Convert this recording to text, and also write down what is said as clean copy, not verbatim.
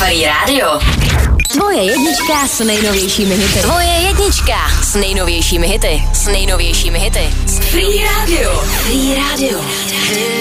Free Radio. Tvoje jednička s nejnovějšími hity. Tvoje jednička s nejnovějšími hity. S nejnovějšími hity. Free Radio. Free Radio.